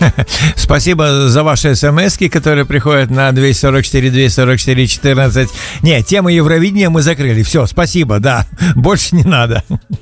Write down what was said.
Спасибо за ваши смски, которые приходят на 244-244-14. Не, тему Евровидения мы закрыли. Все, спасибо, да. Больше не надо.